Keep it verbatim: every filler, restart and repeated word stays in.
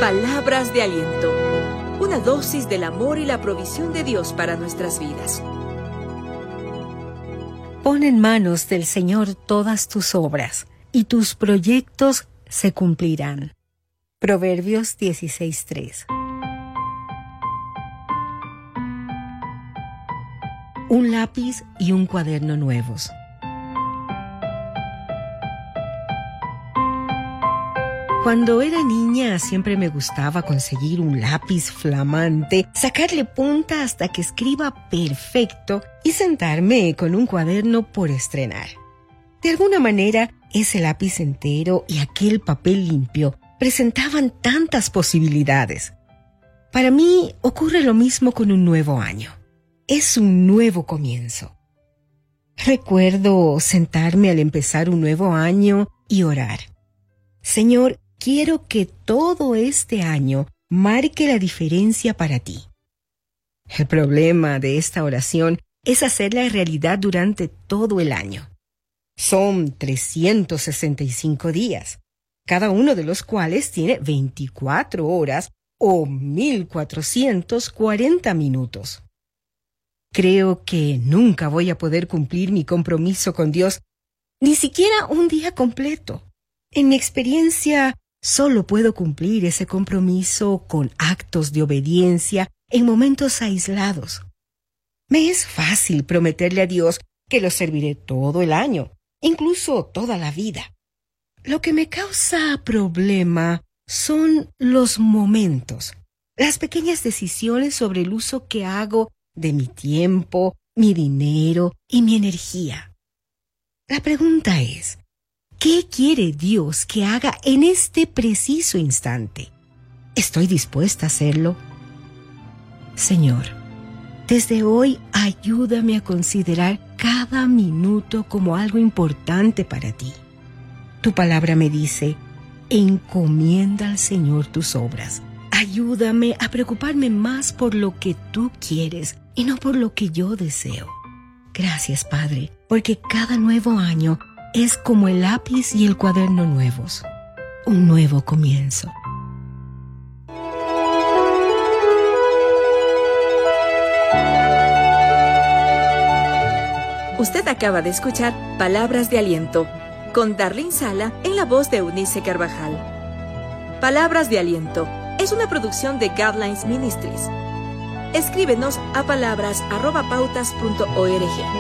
Palabras de aliento. Una dosis del amor y la provisión de Dios para nuestras vidas. Pon en manos del Señor todas tus obras, y tus proyectos se cumplirán. Proverbios dieciséis tres. Un lápiz y un cuaderno nuevos. Cuando era niña siempre me gustaba conseguir un lápiz flamante, sacarle punta hasta que escriba perfecto y sentarme con un cuaderno por estrenar. De alguna manera, ese lápiz entero y aquel papel limpio presentaban tantas posibilidades. Para mí ocurre lo mismo con un nuevo año. Es un nuevo comienzo. Recuerdo sentarme al empezar un nuevo año y orar. Señor, quiero que todo este año marque la diferencia para ti. El problema de esta oración es hacerla realidad durante todo el año. Son trescientos sesenta y cinco días, cada uno de los cuales tiene veinticuatro horas o mil cuatrocientos cuarenta minutos. Creo que nunca voy a poder cumplir mi compromiso con Dios, ni siquiera un día completo. En mi experiencia, solo puedo cumplir ese compromiso con actos de obediencia en momentos aislados. Me es fácil prometerle a Dios que lo serviré todo el año, incluso toda la vida. Lo que me causa problema son los momentos, las pequeñas decisiones sobre el uso que hago de mi tiempo, mi dinero y mi energía. La pregunta es, ¿qué quiere Dios que haga en este preciso instante? ¿Estoy dispuesta a hacerlo? Señor, desde hoy ayúdame a considerar cada minuto como algo importante para ti. Tu palabra me dice, encomienda al Señor tus obras. Ayúdame a preocuparme más por lo que tú quieres y no por lo que yo deseo. Gracias, Padre, porque cada nuevo año es como el lápiz y el cuaderno nuevos. Un nuevo comienzo. Usted acaba de escuchar Palabras de Aliento con Darlene Sala en la voz de Eunice Carvajal. Palabras de Aliento es una producción de Guidelines Ministries. Escríbenos a palabras arroba pautas punto org.